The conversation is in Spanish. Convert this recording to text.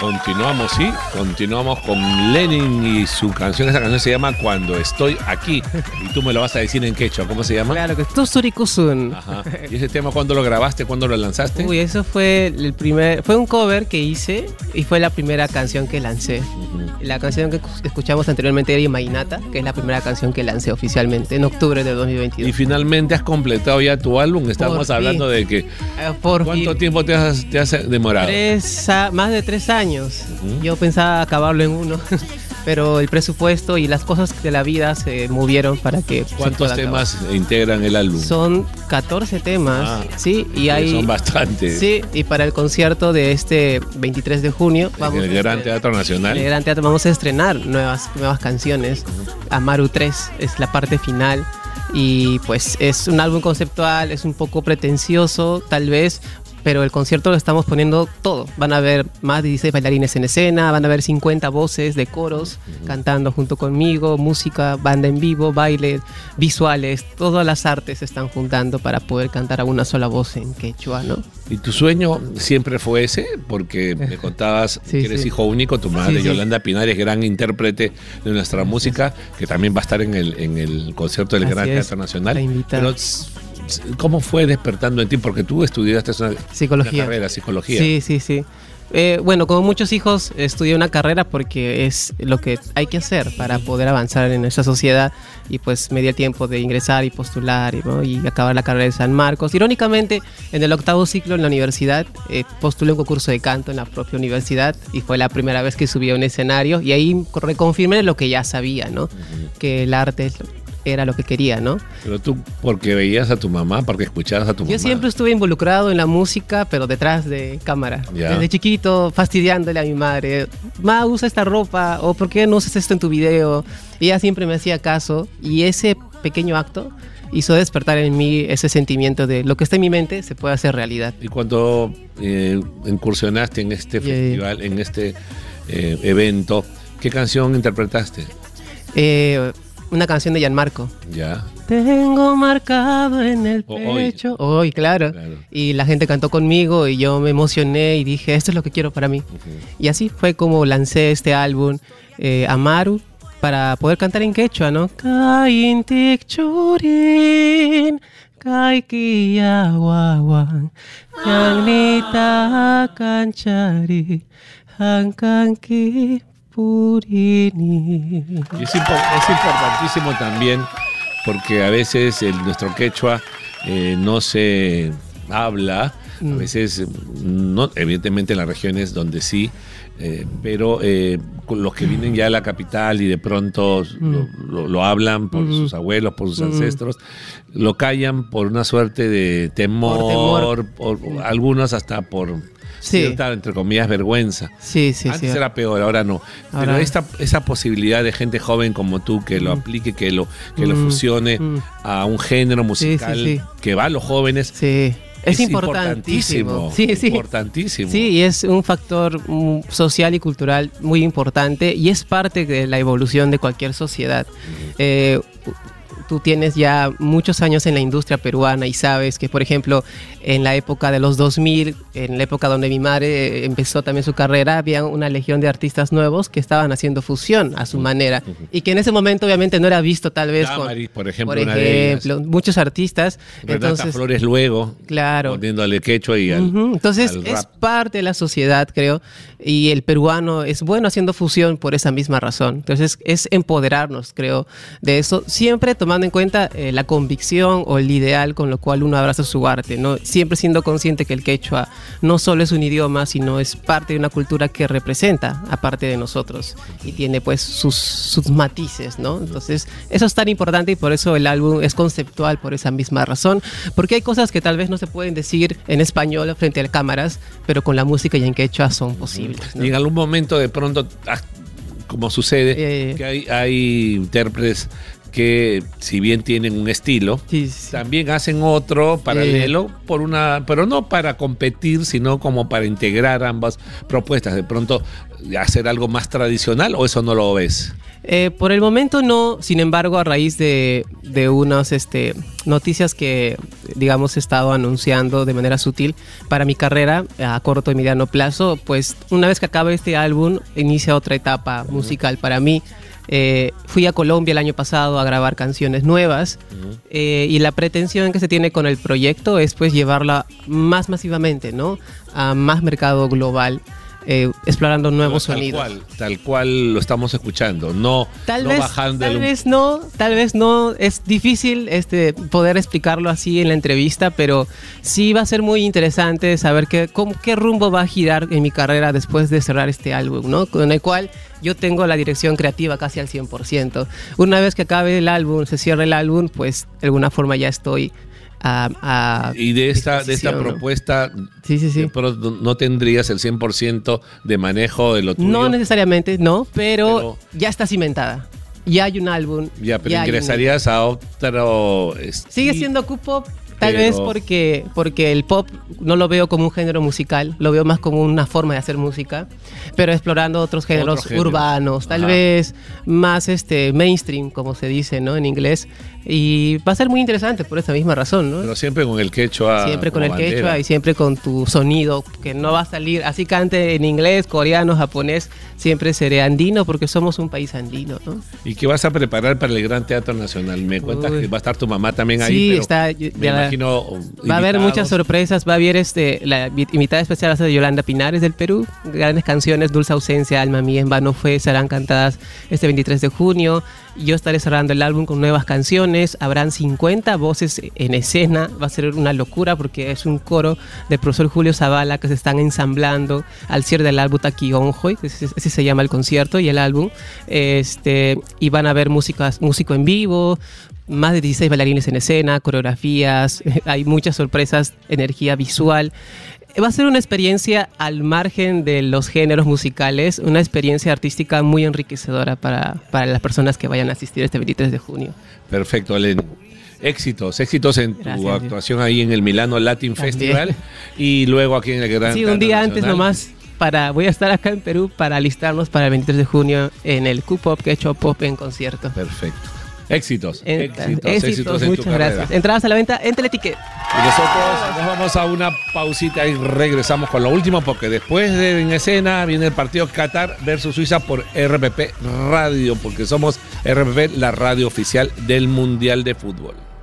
Continuamos, sí, continuamos con Lenin y su canción. Esa canción se llama Cuando Estoy Aquí. Y tú me lo vas a decir en quechua. ¿Cómo se llama? Claro, que Tusturikusun. Ajá. ¿Y ese tema cuándo lo grabaste? ¿Cuándo lo lanzaste? Uy, eso fue fue un cover que hice y fue la primera canción que lancé. La canción que escuchamos anteriormente era Imaginata, que es la primera canción que lancé oficialmente en octubre de 2022. Y finalmente has completado ya tu álbum. Estamos hablando de que... ¿Cuánto tiempo te has demorado? Más de 3 años. Yo pensaba acabarlo en 1, pero el presupuesto y las cosas de la vida se movieron para que... ¿Cuántos temas integran el álbum? Son 14 temas, sí, y hay... Son bastantes. Sí, y para el concierto de este 23 de junio... En el Gran Teatro Nacional. En el Gran Teatro vamos a estrenar nuevas canciones. Amaru 3 es la parte final. Y pues es un álbum conceptual, es un poco pretencioso, tal vez, pero el concierto lo estamos poniendo todo. Van a haber más de 16 bailarines en escena, van a haber 50 voces de coros cantando junto conmigo, música, banda en vivo, baile, visuales, todas las artes se están juntando para poder cantar a una sola voz en quechua, ¿no? ¿Y tu sueño siempre fue ese? Porque me contabas que eres hijo único, tu madre, Yolanda Pinares, gran intérprete de nuestra música, que también va a estar en el concierto del Gran Teatro Nacional. Pero, ¿cómo fue despertando en ti? Porque tú estudiaste una carrera, psicología. Sí. Bueno, como muchos hijos, estudié una carrera porque es lo que hay que hacer para poder avanzar en nuestra sociedad, y pues me di el tiempo de ingresar y postular y acabar la carrera de San Marcos. Irónicamente, en el 8º ciclo en la universidad, postulé un concurso de canto en la propia universidad y fue la primera vez que subí a un escenario, y ahí reconfirmé lo que ya sabía, ¿no? Que el arte era lo que quería, ¿no? Pero tú, porque veías a tu mamá, porque escuchabas a tu mamá. Yo siempre estuve involucrado en la música, pero detrás de cámara. Desde chiquito, fastidiándole a mi madre. Ma, usa esta ropa, o ¿por qué no usas esto en tu video? Y ella siempre me hacía caso, y ese pequeño acto hizo despertar en mí ese sentimiento de lo que está en mi mente se puede hacer realidad. Y cuando incursionaste en este festival, en este evento, ¿qué canción interpretaste? Una canción de Gianmarco. Ya. Tengo marcado en el pecho. Hoy, claro. Y la gente cantó conmigo y yo me emocioné y dije, esto es lo que quiero para mí. Y así fue como lancé este álbum, Amaru, para poder cantar en quechua, ¿no? Kaintik churin, kaikia guaguan, yanita canchari, hankanki. Y es importantísimo también porque a veces nuestro quechua no se habla, a veces no, evidentemente en las regiones donde sí, pero los que vienen ya a la capital y de pronto lo hablan por sus abuelos, por sus ancestros, lo callan por una suerte de temor. Por algunos hasta por cierta, entre comillas, vergüenza. Antes era peor, ahora no. Pero esa posibilidad de gente joven como tú que lo aplique, que lo fusione a un género musical que va a los jóvenes. Es importantísimo. Importantísimo. Sí, y es un factor social y cultural muy importante, y es parte de la evolución de cualquier sociedad. Tú tienes ya muchos años en la industria peruana y sabes que, por ejemplo, en la época de los 2000, en la época donde mi madre empezó también su carrera, había una legión de artistas nuevos que estaban haciendo fusión a su manera, y que en ese momento obviamente no era visto tal vez Damaris, por ejemplo, muchos artistas. Renata Flores luego, poniéndole quechua y entonces al es parte de la sociedad, creo, y el peruano es bueno haciendo fusión por esa misma razón. Entonces es empoderarnos, creo, de eso, siempre tomando en cuenta la convicción o el ideal con lo cual uno abraza su arte, ¿no? Siempre siendo consciente que el quechua no solo es un idioma, sino es parte de una cultura que representa aparte de nosotros y tiene pues sus matices, ¿no? Entonces eso es tan importante, y por eso el álbum es conceptual por esa misma razón, porque hay cosas que tal vez no se pueden decir en español frente a cámaras, pero con la música y en quechua son posibles, ¿no? Y en algún momento de pronto, como sucede, que hay intérpretes que si bien tienen un estilo, Sí, sí. también hacen otro paralelo pero no para competir, sino como para integrar ambas propuestas. De pronto hacer algo más tradicional, ¿o eso no lo ves? Por el momento no, sin embargo, a raíz de unas noticias que, digamos, he estado anunciando de manera sutil para mi carrera a corto y mediano plazo, pues una vez que acabe este álbum, inicia otra etapa musical para mí. Fui a Colombia el año pasado a grabar canciones nuevas y la pretensión que se tiene con el proyecto es pues llevarla más masivamente, ¿no? A más mercado global. Explorando nuevos sonidos. Tal cual lo estamos escuchando, no bajando. Tal vez no, es difícil poder explicarlo así en la entrevista, pero sí va a ser muy interesante saber qué rumbo va a girar en mi carrera después de cerrar este álbum, ¿no? Con el cual yo tengo la dirección creativa casi al 100%. Una vez que acabe el álbum, se cierre el álbum, pues de alguna forma ya estoy y de esta propuesta, sí. Pero no tendrías el 100% de manejo de lo tuyo. No necesariamente, no, pero ya está cimentada. Ya hay un álbum. Ya, pero ingresarías a otro... Sigue siendo Q-Pop, tal vez porque el pop no lo veo como un género musical, lo veo más como una forma de hacer música, pero explorando otros géneros urbanos, tal vez más mainstream, como se dice, ¿no? En inglés. Y va a ser muy interesante por esa misma razón, ¿no? Pero siempre con el quechua. Siempre con el quechua y siempre con tu sonido, que no va a salir, así cante en inglés, coreano, japonés, siempre seré andino porque somos un país andino, ¿no? ¿Y qué vas a preparar para el Gran Teatro Nacional? Me cuentas que va a estar tu mamá también ahí. Sí, pero está. me imagino. Va a haber muchas sorpresas, va a haber la invitada especial va a ser Yolanda Pinares del Perú, grandes canciones, Dulce Ausencia, Alma Mía, En Vano Fue, serán cantadas este 23 de junio. Yo estaré cerrando el álbum con nuevas canciones, habrán 50 voces en escena, va a ser una locura porque es un coro del profesor Julio Zavala que se están ensamblando al cierre del álbum Taquionjoy, así se llama el concierto y el álbum, y van a haber músico en vivo, más de 16 bailarines en escena, coreografías, hay muchas sorpresas, energía visual. Va a ser una experiencia al margen de los géneros musicales, una experiencia artística muy enriquecedora para las personas que vayan a asistir este 23 de junio. Perfecto, Alen. Éxitos en tu actuación ahí en el Milano Latin Festival y luego aquí en el Gran Teatro un día Nacional. antes nomás. Voy a estar acá en Perú para alistarnos para el 23 de junio en el Q-Pop Quechua Pop en concierto. Perfecto. Éxitos en muchas tu gracias. carrera. Entradas a la venta en Teleticket. Y nosotros nos vamos a una pausita y regresamos con lo último porque después de En Escena viene el partido Qatar versus Suiza por RPP Radio, porque somos RPP, la radio oficial del Mundial de Fútbol.